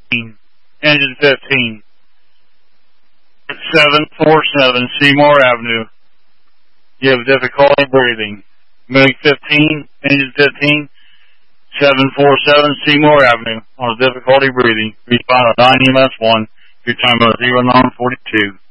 Engine 15. 747 Seymour Avenue. You have difficulty breathing. MiG 15, engine 15, 747 Seymour Avenue on difficulty breathing. Respond to 9 EMS 1. Your time is 0942.